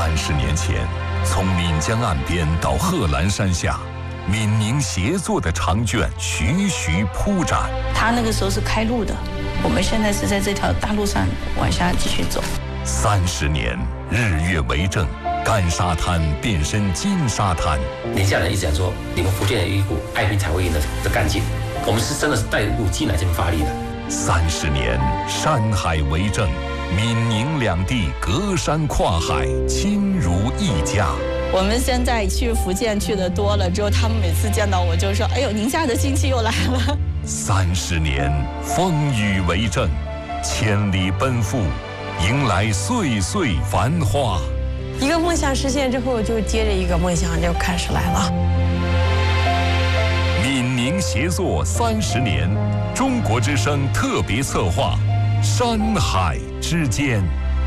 30年前，从岷江岸边到贺兰山下，闽宁协作的长卷徐徐铺展。 他那个时候是开路的，我们现在是在这条大路上往下继续走。 30年，日月为证，干沙滩变身金沙滩。 宁夏人一直讲说，你们福建有一股爱拼才会赢的干劲，我们是真的是带入劲来这边发力的。 30年，山海为证，闽宁两地隔山跨海，亲如一家。 我们现在去福建去的多了之后，他们每次见到我就说：“哎呦，宁夏的亲戚又来了。 ”30年，风雨为证，千里奔赴，迎来岁岁繁花。 一个梦想实现之后，就接着一个梦想就开始来了。 闽宁协作30年，中国之声特别策划，山海之间。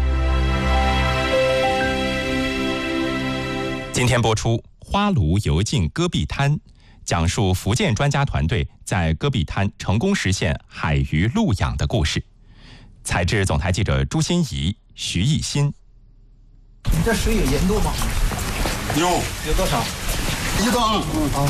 今天播出《花炉油浸戈壁滩》，讲述福建专家团队在戈壁滩成功实现海鱼陆养的故事。采制总台记者朱欣怡、徐艺新。 你这水有盐度吗？ 有多少 ？1度啊。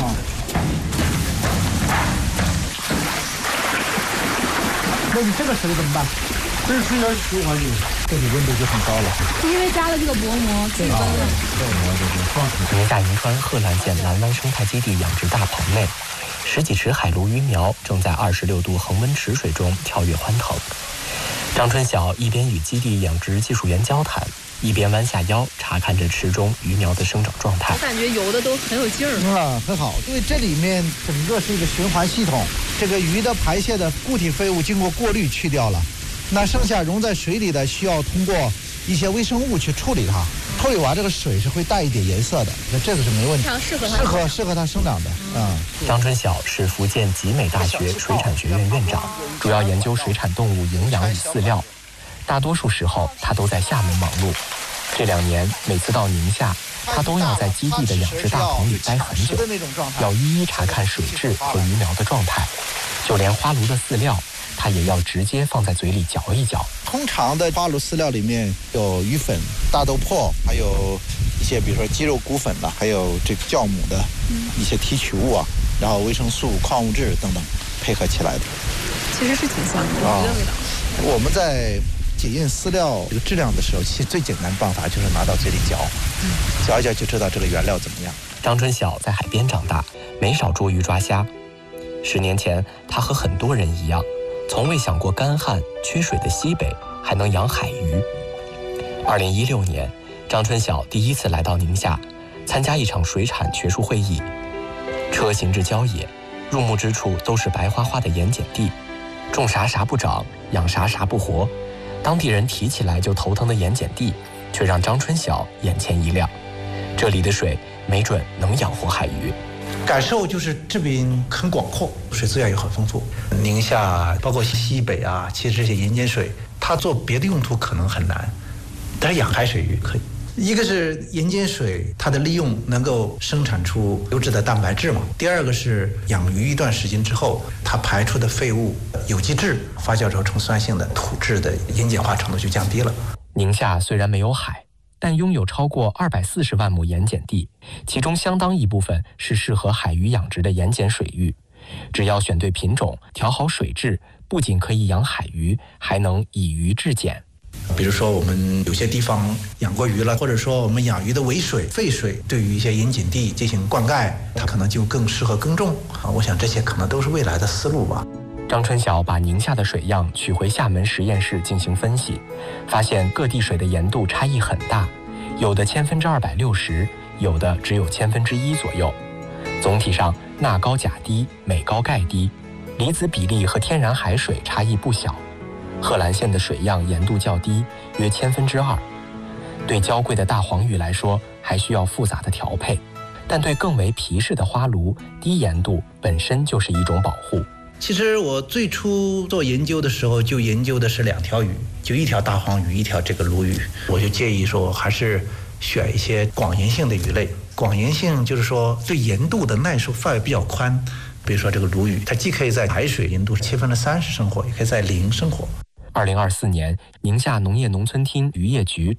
那你这个水怎么办？ 这水要循环进去， 这里温度就很高了。 因为加了这个薄膜，气温了。 宁夏银川贺兰县蓝湾生态基地养殖大棚内，10几池海鲈鱼苗正在26度恒温池水中跳跃欢腾。张春晓一边与基地养殖技术员交谈，一边弯下腰查看着池中鱼苗的生长状态。 我感觉游的都很有劲儿。 很好，因为这里面整个是一个循环系统，这个鱼的排泄的固体废物经过过滤去掉了，那剩下溶在水里的需要通过一些微生物去处理它，处理完这个水是会带一点颜色的，那这个是没问题， 非常适合它生长的。 张春晓是福建集美大学水产学院院长，主要研究水产动物营养与饲料。大多数时候他都在厦门忙碌。这2年每次到宁夏，他都要在基地的养殖大棚里待很久，要一一查看水质和鱼苗的状态，就连花炉的饲料他也要直接放在嘴里嚼一嚼。 通常的花炉饲料里面有鱼粉、大豆粕，还有一些比如说鸡肉骨粉还有这个酵母的一些提取物然后维生素、矿物质等等配合起来的。 其实是挺香的，我觉得味道。 我们在检验饲料这个质量的时候，其实最简单的办法就是拿到嘴里嚼，嚼一嚼就知道这个原料怎么样。 张春晓在海边长大，没少捉鱼抓虾。10年前，他和很多人一样，从未想过干旱缺水的西北还能养海鱼。2016年，张春晓第一次来到宁夏，参加一场水产学术会议。车行至郊野，入目之处都是白花花的盐碱地，种啥啥不长，养啥啥不活。当地人提起来就头疼的盐碱地，却让张春晓眼前一亮。这里的水没准能养活海鱼。 感受就是这边很广阔，水资源也很丰富。宁夏包括西北其实这些盐碱水，它做别的用途可能很难，但是养海水鱼可以。一个是盐碱水，它的利用能够生产出优质的蛋白质嘛。第二个是养鱼一段时间之后，它排出的废物有机质发酵之后呈酸性的土质的盐碱化程度就降低了。 宁夏虽然没有海，但拥有超过240万亩盐碱地，其中相当一部分是适合海鱼养殖的盐碱水域。只要选对品种，调好水质，不仅可以养海鱼，还能以鱼制碱。 比如说我们有些地方养过鱼了，或者说我们养鱼的尾水、废水对于一些盐碱地进行灌溉，它可能就更适合耕种我想这些可能都是未来的思路吧。 张春晓把宁夏的水样取回厦门实验室进行分析，发现各地水的盐度差异很大，有的260%，有的只有1/1000左右。总体上钠高钾低，镁高钙低，离子比例和天然海水差异不小。贺兰县的水样盐度较低，约2/1000。对娇贵的大黄鱼来说，还需要复杂的调配，但对更为皮实的花鲈，低盐度本身就是一种保护。 其实我最初做研究的时候，就研究的是2条鱼，就一条大黄鱼，一条这个鲈鱼。我就建议说，还是选一些广盐性的鱼类。广盐性就是说对盐度的耐受范围比较宽。比如说这个鲈鱼，它既可以在海水盐度30%生活，也可以在0生活。 2024年，宁夏农业农村厅渔业局